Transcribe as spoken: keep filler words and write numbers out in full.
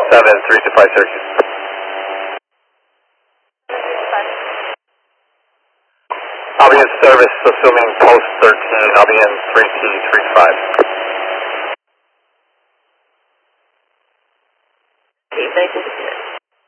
seven three two five Syracuse. I'll be in service, assuming post thirteen. I'll be in three T three five.